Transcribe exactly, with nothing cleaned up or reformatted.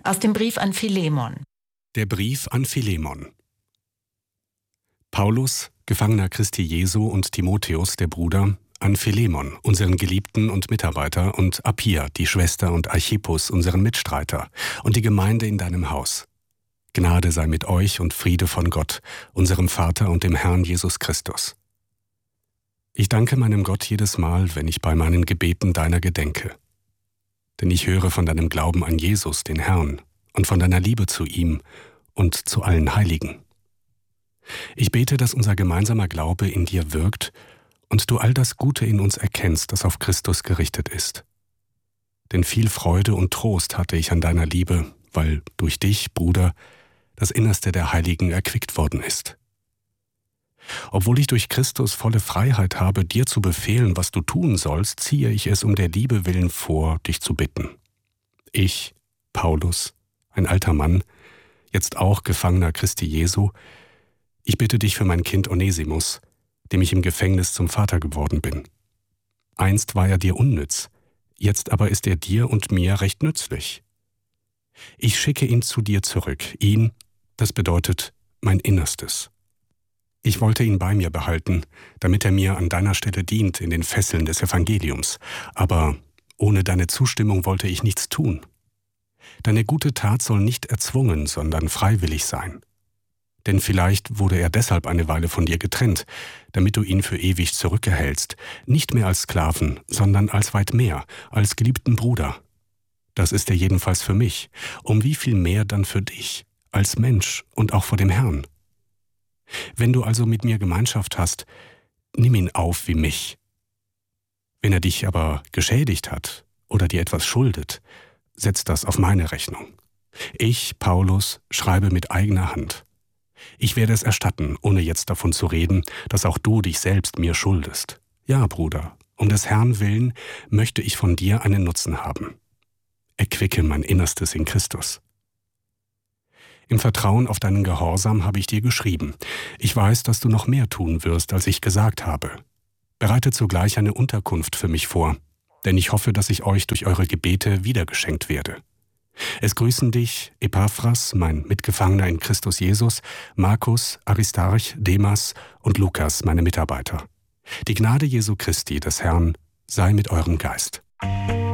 Aus dem Brief an Philemon. Der Brief an Philemon. Paulus, Gefangener Christi Jesu, und Timotheus, der Bruder, an Philemon, unseren Geliebten und Mitarbeiter, und Appia, die Schwester, und Archippus, unseren Mitstreiter, und die Gemeinde in deinem Haus. Gnade sei mit euch und Friede von Gott, unserem Vater und dem Herrn Jesus Christus. Ich danke meinem Gott jedes Mal, wenn ich bei meinen Gebeten deiner gedenke. Denn ich höre von deinem Glauben an Jesus, den Herrn, und von deiner Liebe zu ihm und zu allen Heiligen. Ich bete, dass unser gemeinsamer Glaube in dir wirkt und du all das Gute in uns erkennst, das auf Christus gerichtet ist. Denn viel Freude und Trost hatte ich an deiner Liebe, weil durch dich, Bruder, das Innerste der Heiligen erquickt worden ist. Obwohl ich durch Christus volle Freiheit habe, dir zu befehlen, was du tun sollst, ziehe ich es um der Liebe willen vor, dich zu bitten. Ich, Paulus, ein alter Mann, jetzt auch Gefangener Christi Jesu, ich bitte dich für mein Kind Onesimus, dem ich im Gefängnis zum Vater geworden bin. Einst war er dir unnütz, jetzt aber ist er dir und mir recht nützlich. Ich schicke ihn zu dir zurück, ihn, das bedeutet mein Innerstes. Ich wollte ihn bei mir behalten, damit er mir an deiner Stelle dient in den Fesseln des Evangeliums, aber ohne deine Zustimmung wollte ich nichts tun. Deine gute Tat soll nicht erzwungen, sondern freiwillig sein. Denn vielleicht wurde er deshalb eine Weile von dir getrennt, damit du ihn für ewig zurückerhältst, nicht mehr als Sklaven, sondern als weit mehr, als geliebten Bruder. Das ist er jedenfalls für mich, um wie viel mehr dann für dich, als Mensch und auch vor dem Herrn. Wenn du also mit mir Gemeinschaft hast, nimm ihn auf wie mich. Wenn er dich aber geschädigt hat oder dir etwas schuldet, setz das auf meine Rechnung. Ich, Paulus, schreibe mit eigener Hand. Ich werde es erstatten, ohne jetzt davon zu reden, dass auch du dich selbst mir schuldest. Ja, Bruder, um des Herrn willen möchte ich von dir einen Nutzen haben. Erquicke mein Innerstes in Christus. Im Vertrauen auf deinen Gehorsam habe ich dir geschrieben. Ich weiß, dass du noch mehr tun wirst, als ich gesagt habe. Bereite zugleich eine Unterkunft für mich vor, denn ich hoffe, dass ich euch durch eure Gebete wiedergeschenkt werde. Es grüßen dich Epaphras, mein Mitgefangener in Christus Jesus, Markus, Aristarch, Demas und Lukas, meine Mitarbeiter. Die Gnade Jesu Christi, des Herrn, sei mit eurem Geist.